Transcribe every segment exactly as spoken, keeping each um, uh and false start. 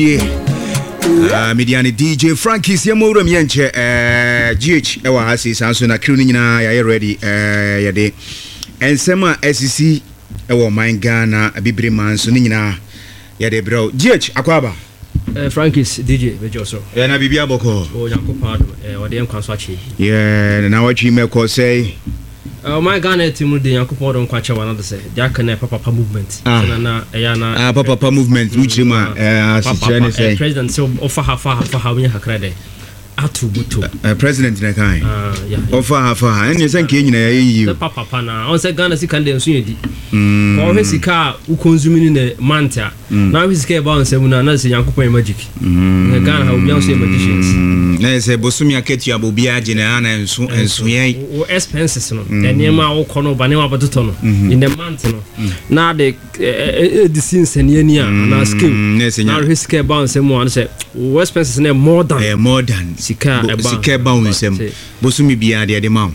Uh, Mediani D J Frankie Siamura Mienche, uh, G H, Ewa Hasi, Sansuna, Krunina, ya ready, uh, yade. And Sema S E C, Ewa Mine Ghana, a Bibriman, Sunina, yade bro. G H, Aquaba. Uh, Frankie's D J, Vejoso. And I be Biaboko. Oh, Yakupad, or the Mkanswachi. Yeah, now what you make say. Uh, my Ghana team with the Yakupod on Quacha, one other say, Jack and Papa movement. Ah, ah, Papa movement, which you ma, uh, President, so offer her for how we have credit. Atu butu. Uh, President in a kind. Ah, yeah. Offer her for her, and you're saying, you Papa Pana, on say Ghana, she can do it. For his car who consuming in the manta. Now he's care about seven another Yakupo magic. Ghana have beyond magicians. There's a Bosumia Ketia Bobia Generana and so and so, or expenses, the Nema or Cono Banema Batutono in the mountain. Now the scenes and Yenia and our skill. Now his care bound someone said, expenses name more than more than Sika bound with him. Bosumi Bia the Ademam.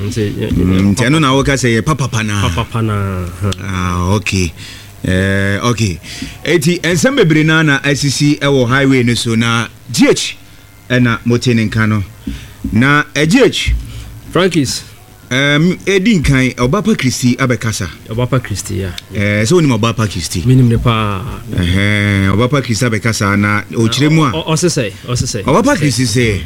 Tenon Aoka say Papa Pana. Papa Pana. Ah, okay. Uh, okay. eighty and some Brinana I C Ewo Highway no so na G H ena Moten Kano. Na a G H Frankie's um Edin kan Obapa Christi abekasa. Obapa Christi ya. Eh so ni Obapa Christi. Minim ne pa. Eh Obapa Christi abekasa na ochiremu a. O se say, o se say. Obapa Christi say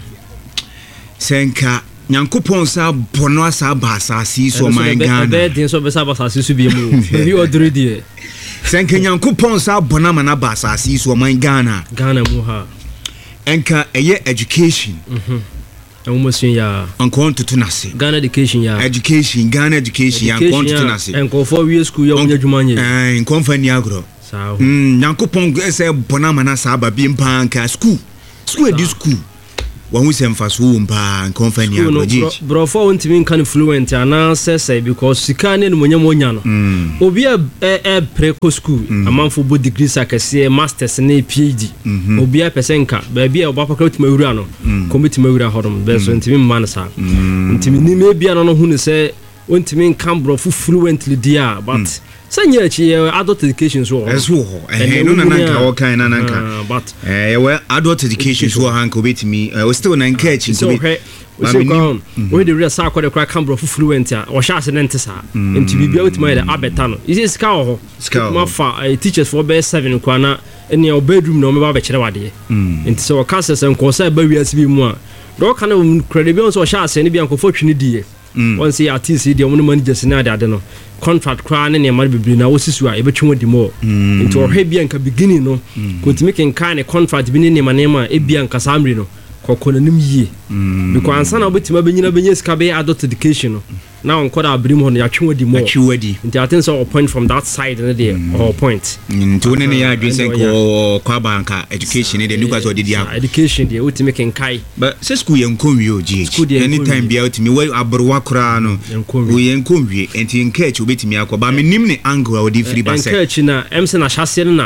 senka Nyankopon sa bono asa ba asase so man Ghana. Be din so be sa ba asase so bi mu. Bi oduri die. Senka Nyankopon sa bono mana ba asase so man Ghana. Ghana mu ha. Enka eye education. Mhm. Almost ya. Anko ntutu nase. Ghana education ya. Education, Ghana education ya anko ntutu nase. Enko for we school ya unya jumanye. Eh, enko mfani agro. Sawa. Mm, Nyankopon se bono mana sa ba bi mpa anka school. School edi school. When we send fast room pa and company agro. Bro for untimi kan fluent ana say because sika ne no monya no. Obi e e pre-co school amanfo bo degree sakase masters ne P H D. Obi a pesenka ba bia obapa ka utima wura no. Committee mawura hodom be so untimi man sa. Untimi ni me bia no no hu ne say untimi kan bro fluently dia but Sanya chi adult education so eso eh no na nanka o kan na nanka but eh we adult education so hanka obetimi we still na nka chi so we so go we the real sa kwa the crack cambro fluent a o sha se ntesa enti bibia wetima the abeta no is ska ho ma fa teachers for be seven kwa na ene o bedroom no me ba be kire wade enti so o classes en ko sa ba wiase bi mu a do kana credible so sha se ne bia ko fo twini die once ya T C the one managers na ade no contract kra ne ne ma bibiri na wosisu a ebetwe di mo into ohwe bia nka beginning no kontimi ken kan ne contract bi ne ne ma ne ma e bia nka samri no kokonanim yie because ansa na obetima benyina benye ska be adult education no now on koda abrim ho ya twe di mo atwe di into I think so a point from that side ne there or point into ne ne ya adwese ko kwa banka education ne de nuka so de dia education de otimi ken kai but say school yen konwie oji anytime bia otimi we aborwa kra no we yen konwie enti nka echi obetimi akoba me nim ne angle odi free ba say nka echi na emse na hyase na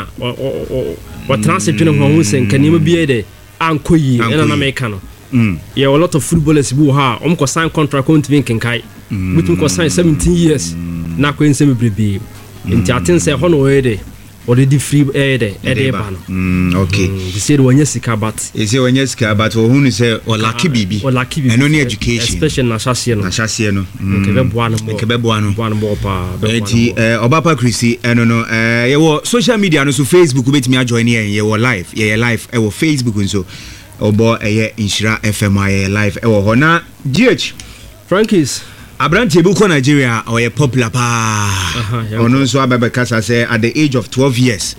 o transit dwene ho ho sen kanima bia de ankoyi ena na meka no mm yeah a lot of footballers bu ha om ko sign contract ko ntimi ken kai mutum ko sign seventeen years na ko ensem brebe enti aten say ho no we de already free eh de eh de ba no mm okay they say wanya sika but they say wanya sika but o hu ni say o lucky bibi o lucky bibi eno ni education especially na hyase no na hyase no ke be boa no ke be boa no boa no bo pa enti eh Obapa Christi eno no eh ye wo social media no so Facebook betimi a join here ye wo live ye live e wo Facebook nso obo eye Inshira F M I live e wo ho na G H Frankie's Abrante bu ko Nigeria or ye popular pa ono nso abebe kasa say at the age of twelve years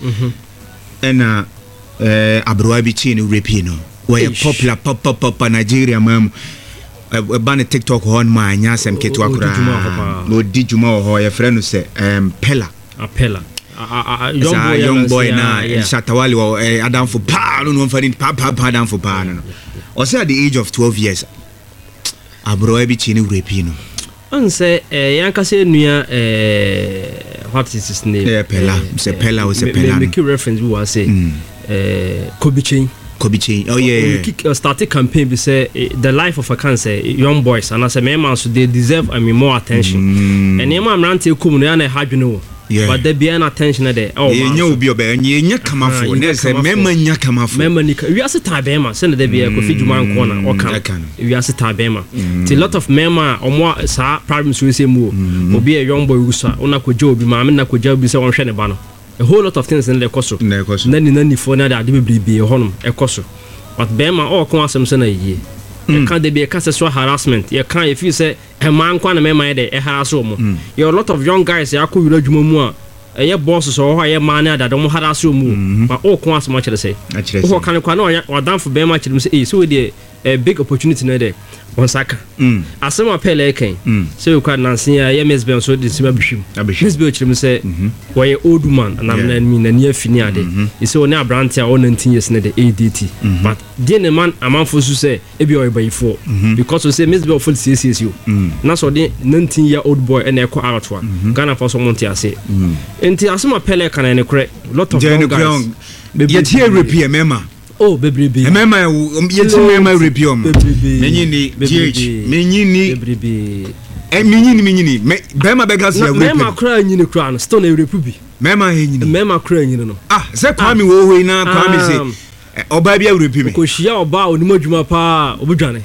and uh eh abroa bi chi ni European we popular pop pop pop Nigeria mam e ban TikTok on ma anya sem ketu akura no di juma ho ye friend no say um Pella Pella a young boy young boy na Shatawali or Adam for pa no no fani pa pa pa Adam for pa no o say at the age of twelve years abroa bi chi ni European Anse eh yanka se nua eh what is his name? Yeah, Pella. Say Pella or say Pella. Make reference we was say eh Kobichain. Kobichain. Oh yeah. We kick started campaign be say the life of a cancer young boys and I say men so they deserve I mean more attention. And em am rante come no na hadwene wo. but there be an attention there oh you know be obe nya kama for na say mema nya kama for mema ni we ase ta bema say there be ko fi djuma nko na o kan we ase ta bema a lot of mema omo sa problems we say mu obi a young boy usa ona ko je obi ma me na ko je obi say won hwe ne ba no a whole lot of things in the koso na ni na ni for na da de bebrebe honom e koso but bema o kon asem say na yie you can't be a sexual harassment. You can't if you say a man can a man a harass woman. You a lot of young guys are cool with you. A bosses or a man that don't harass you, but all quite much to say. What can you or done for very much so a big opportunity there. On Saka. As some appellate came, so you can't see a M S B so this bishop. This bishop say, why an old man and I'm mean a near finiade. It's so now branch our nineteen years in the A D T. But then man, a man for to say, a boy by four because we say Miss Bill full C C S U. Now so the nineteen year old boy and a co out one. Ghana for someone to say. And to some appellate can I correct lot of guys. Yet here repair mema. Oh, baby, baby. Remember, yet remember repeal. Many G H, many baby. And many, many, Bema beggars, Mema crying in the crown, stone a republic. Mema, Mema crying, you know. Ah, that Kwame will now come say, oh, baby, I repeat me. Because she are about Mojuma Pa, Obujane.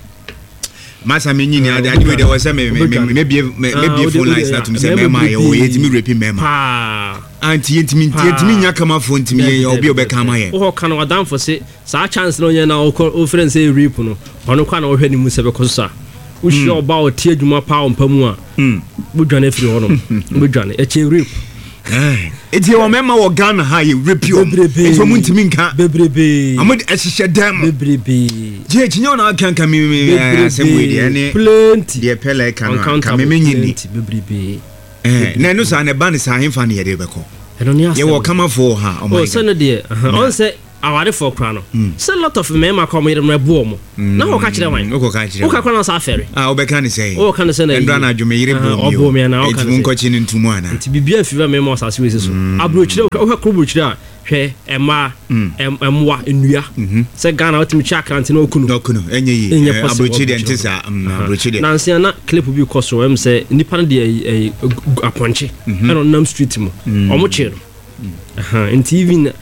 Massa Mini, I knew there was a maybe maybe a full life that to say, Mema, or yet me repeat Mema. Auntie, it means me, come up front to me, or be become my. Oh, can I down for say, such chance no, you know, offering say repuno, or no can already Musaba Cosa. We show about Tiajuma pound per moa. Bujane free honor, Bujane, a cheer rip. It's your member or Ghana high rip you, baby, from Wintiminka, baby. I'm with a shisha dam, baby. Judge, you know, I can't come in, plenty, dear Pele can come in, baby. Nano san a ban is high funny at Rebecca. I don't know. You will come for her. Oh, son, dear. I say, I want for crown. So a lot of men are coming in my boom. Now, catch them. Who can answer ferry? I'll be can say, oh, can I send a rana, you may or boom and I'll come coaching into one. To be a few members as we say, I broach her crew there. Hey, Emma, Emma in New York. Said Ghana to me, Chaka and no Kuno, any in your possibility and Tissa, Nancy and that clip will be cost so I'm say, Nippon a punchy. I don't know street or much. In T V.